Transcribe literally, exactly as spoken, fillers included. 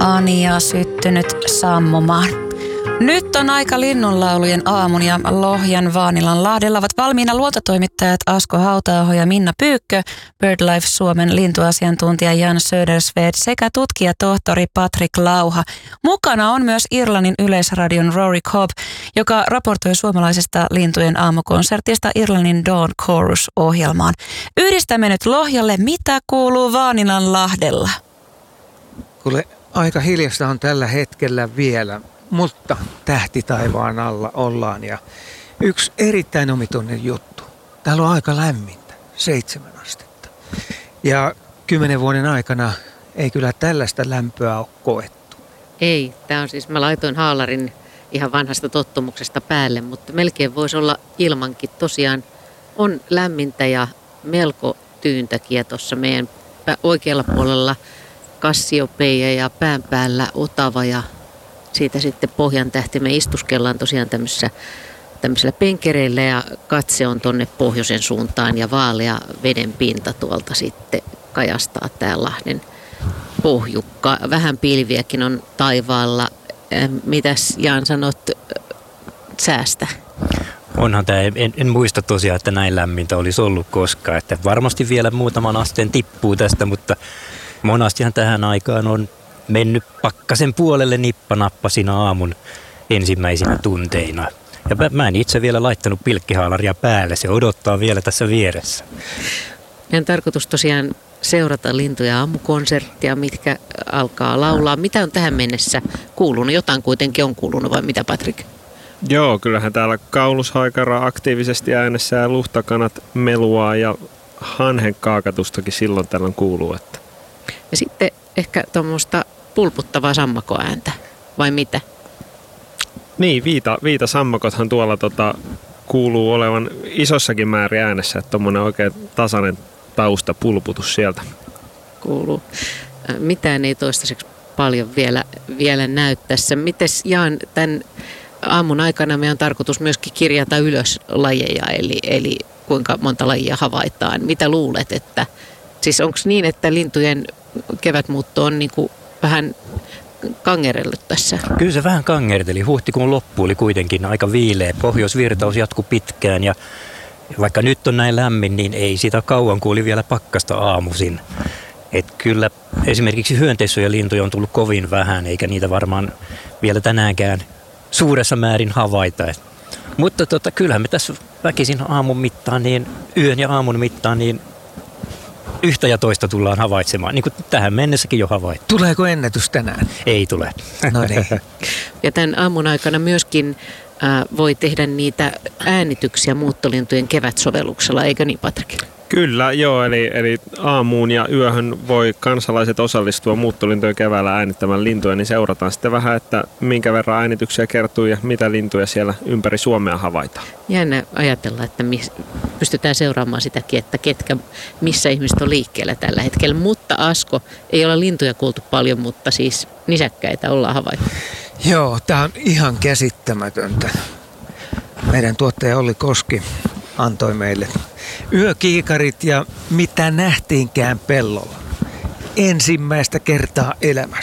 Ania syttynyt sammumaan. Nyt on aika linnunlaulujen aamun ja Lohjan Vaanilanlahdella ovat valmiina luontotoimittajat Asko Hauta-aho ja Minna Pyykkö, BirdLife Suomen lintuasiantuntija Jan Södersved sekä tutkijatohtori Patrick Lauha. Mukana on myös Irlannin yleisradion Rory Cobb, joka raportoi suomalaisesta lintujen aamukonsertista Irlannin Dawn Chorus-ohjelmaan. Yhdistämme nyt Lohjalle, mitä kuuluu Vaanilanlahdella? Kuule, aika hiljasta on tällä hetkellä vielä. Mutta tähti taivaan alla ollaan ja yksi erittäin omituinen juttu. Täällä on aika lämmintä, seitsemän astetta. Ja kymmenen vuoden aikana ei kyllä tällaista lämpöä ole koettu. Ei, tämä on siis, mä laitoin haalarin ihan vanhasta tottumuksesta päälle, mutta melkein voisi olla ilmankin. Tosiaan on lämmintä ja melko tyyntäkin tuossa meidän oikealla puolella Kassiopeia ja pään päällä Otava ja siitä sitten pohjan tähti. Me istuskellaan tosiaan tämmöisessä, tämmöisellä penkereillä ja katse on tonne pohjoisen suuntaan ja vaalea veden pinta tuolta sitten kajastaa tää Lahden pohjukka. Vähän pilviäkin on taivaalla. Mitäs Jaan sanot säästä? Onhan tämä, en, en muista tosiaan, että näin lämmintä olisi ollut koskaan. Että varmasti vielä muutaman asteen tippuu tästä, mutta monastihan tähän aikaan on mennyt pakkasen puolelle nippanappasina aamun ensimmäisinä tunteina. Ja mä en itse vielä laittanut pilkkihaalaria päälle, se odottaa vielä tässä vieressä. On tarkoitus tosiaan seurata lintuja aamukonserttia, mitkä alkaa laulaa. Mitä on tähän mennessä kuulunut? Jotain kuitenkin on kuulunut, vai mitä Patrick? Joo, kyllähän täällä kaulushaikara aktiivisesti äänessä ja luhtakanat meluaa ja hanhen kaakatustakin silloin tällöin kuuluu. Että. Ja sitten ehkä tuommoista pulputtavaa sammakoääntä, vai mitä? Niin, viita, viita sammakothan tuolla tota, kuuluu olevan isossakin määrin äänessä, että tuommoinen oikein tasainen tausta pulputus sieltä. Kuuluu. Mitään ei toistaiseksi paljon vielä, vielä näy tässä. Mites Jaan, tämän aamun aikana meidän on tarkoitus myöskin kirjata ylös lajeja, eli, eli kuinka monta lajia havaitaan. Mitä luulet, että siis onko niin, että lintujen kevätmuutto on niin kuin vähän kangerellut tässä? Kyllä se vähän kangerteli. Huhtikuun loppu oli kuitenkin aika viileä. Pohjoisvirtaus jatkui pitkään ja vaikka nyt on näin lämmin, niin ei sitä kauan, kun oli vielä pakkasta aamuisin. Et kyllä esimerkiksi hyönteissuojalintuja on tullut kovin vähän, eikä niitä varmaan vielä tänäänkään suuressa määrin havaita. Et, mutta tota, kyllähän me tässä väkisin aamun mittaan, niin yön ja aamun mittaan, niin yhtä ja toista tullaan havaitsemaan, niin kuin tähän mennessäkin jo havaittu. Tuleeko ennätys tänään? Ei tule. No niin. Ja tämän aamun aikana myöskin äh, voi tehdä niitä äänityksiä muuttolintujen kevätsovelluksella, eikö niin Patrick? Kyllä, joo, eli, eli aamuun ja yöhön voi kansalaiset osallistua muuttolintujen keväällä äänittämään lintuja, niin seurataan sitten vähän, että minkä verran äänityksiä kertyy ja mitä lintuja siellä ympäri Suomea havaitaan. Jännä ajatella, että mis, pystytään seuraamaan sitäkin, että ketkä, missä ihmiset on liikkeellä tällä hetkellä. Mutta Asko, ei olla lintuja kuultu paljon, mutta siis nisäkkäitä ollaan havaittu. Joo, tää on ihan käsittämätöntä. Meidän tuottaja Olli Koski antoi meille yökiikarit ja mitä nähtiinkään pellolla. Ensimmäistä kertaa elämässä.